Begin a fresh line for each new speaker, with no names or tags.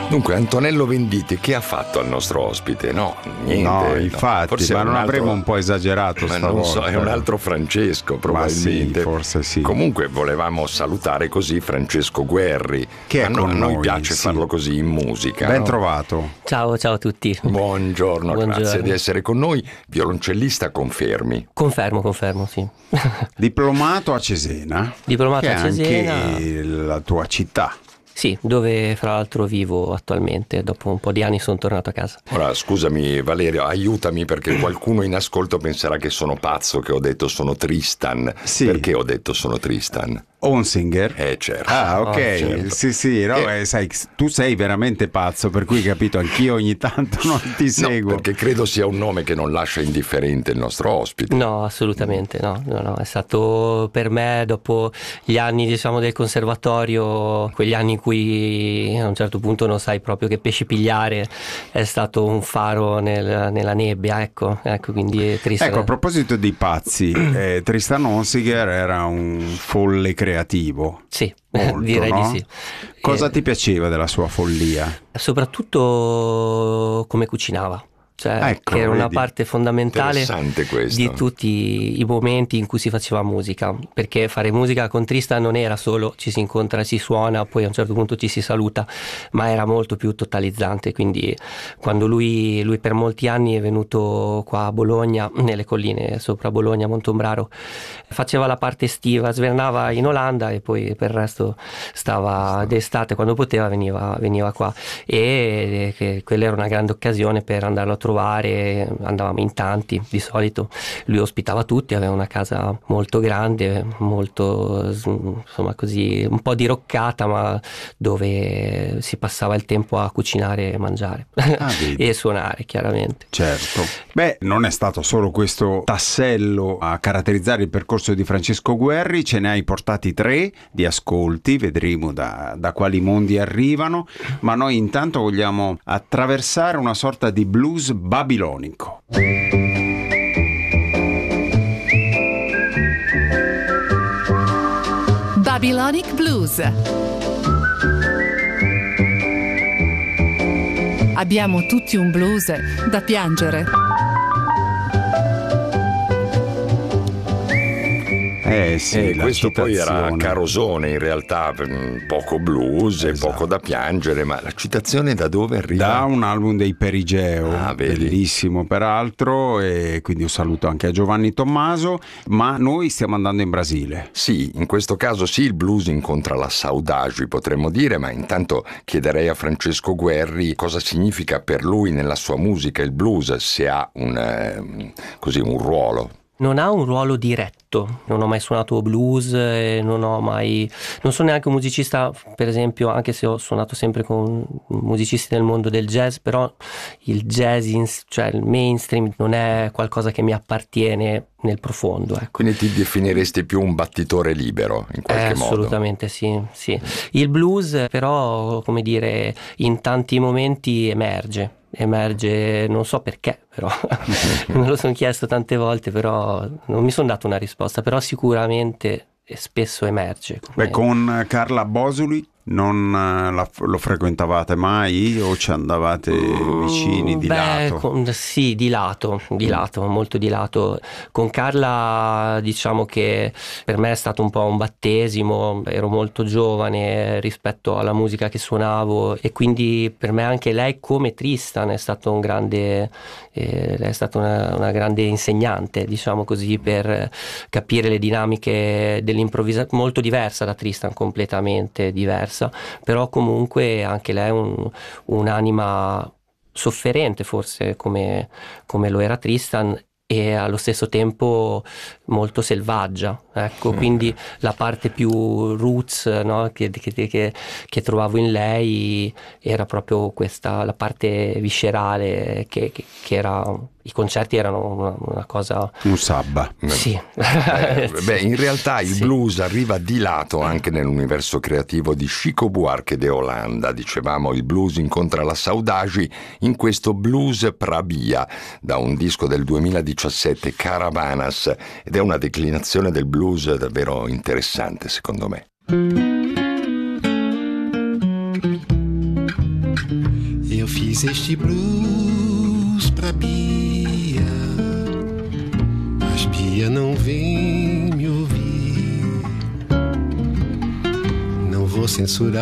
Dunque, Antonello Venditti, che ha fatto al nostro ospite? No, niente.
No, infatti,
Forse
ma
è
non
altro...
avremo un po' esagerato
Ma
stavolta.
non so, è un altro Francesco, probabilmente.
Ma sì, forse sì.
Comunque volevamo salutare così Francesco Guerri.
Che è con
a noi
noi,
piace
sì.
farlo così in musica.
Ben
no?
trovato.
Ciao a tutti.
Buongiorno,
Buongiorno.
grazie di essere con noi. Violoncellista, confermi?
Confermo, sì.
Diplomato a Cesena.
Diplomato
che
a Cesena.
È anche la tua città.
Sì, dove fra l'altro vivo attualmente. Dopo un po' di anni sono tornato a casa.
Ora, scusami Valerio, aiutami perché qualcuno in ascolto penserà che sono pazzo, che ho detto sono Tristan.
Sì.
Perché ho detto sono Tristan?
Onsinger?
Certo.
Ah, ok,
certo.
sì, no, sai, tu sei veramente pazzo, per cui capito, anch'io ogni tanto non ti seguo.
No, perché credo sia un nome che non lascia indifferente il nostro ospite.
No, assolutamente no, è stato per me, dopo gli anni diciamo del conservatorio, quegli anni in cui a un certo punto non sai proprio che pesci pigliare, è stato un faro nella nebbia, ecco, quindi è triste.
Ecco, a proposito di pazzi, Tristan Onsinger era un folle creativo.
Sì,
Molto,
direi
no?
di sì.
Cosa ti piaceva della sua follia?
Soprattutto come cucinava. Cioè,
Ecco,
che era una
vedi?
parte fondamentale
Interessante questo.
di tutti i momenti in cui si faceva musica, perché fare musica con Tristan non era solo ci si incontra, si suona, poi a un certo punto ci si saluta, ma era molto più totalizzante. Quindi quando lui per molti anni è venuto qua a Bologna, nelle colline sopra Bologna, Montombraro, faceva la parte estiva, svernava in Olanda e poi per il resto stava d'estate, quando poteva veniva qua, e quella era una grande occasione per andarlo a trovare. Andavamo in tanti di solito, lui ospitava tutti, aveva una casa molto grande, molto insomma così un po' diroccata, ma dove si passava il tempo a cucinare e mangiare e suonare, chiaramente.
Certo. Beh, non è stato solo questo tassello a caratterizzare il percorso di Francesco Guerri, ce ne hai portati 3 di ascolti, vedremo da quali mondi arrivano, ma noi intanto vogliamo attraversare una sorta di blues babilonico.
Babylonic Blues. Abbiamo tutti un blues da piangere.
Sì, la
questo poi era
citazione.
carosone, in realtà poco blues e
Esatto.
poco da piangere, ma la citazione da dove arriva?
Da un album dei Perigeo,
Vedi.
bellissimo peraltro, e quindi un saluto anche a Giovanni Tommaso, ma noi stiamo andando in Brasile.
Sì, in questo caso sì, il blues incontra la saudade, potremmo dire, ma intanto chiederei a Francesco Guerri cosa significa per lui nella sua musica il blues, se ha un ruolo.
Non ha un ruolo diretto, non ho mai suonato blues, non sono neanche un musicista, per esempio, anche se ho suonato sempre con musicisti nel mondo del jazz, però il jazz, cioè il mainstream, non è qualcosa che mi appartiene nel profondo, ecco.
Quindi ti definiresti più un battitore libero, in qualche modo?
Assolutamente sì. Il blues però, come dire, in tanti momenti emerge, non so perché, però me lo sono chiesto tante volte, però non mi sono dato una risposta, però sicuramente spesso emerge.
Beh, con Carla Bosoli non lo frequentavate mai o ci andavate vicini di lato?
Sì, di lato, molto di lato. Con Carla diciamo che per me è stato un po' un battesimo, ero molto giovane rispetto alla musica che suonavo e quindi per me anche lei come Tristan è stato un grande, è stata una grande insegnante, diciamo così, per capire le dinamiche dell'improvvisazione, molto diversa da Tristan, completamente diversa, però comunque anche lei è un'anima sofferente forse come lo era Tristan, e allo stesso tempo molto selvaggia, ecco, quindi la parte più roots, no, che trovavo in lei era proprio questa, la parte viscerale che era, i concerti erano una cosa,
un sabba.
sì.
In realtà il
Sì.
blues arriva di lato anche nell'universo creativo di Chico Buarque de Holanda. Dicevamo, il blues incontra la saudade in questo Blues pra Bia, da un disco del 2017, Caravanas, ed è una declinazione del blues davvero interessante, secondo me.
Fiz este blues pra Bia, mas Bia não vem me ouvir. Não vou censurar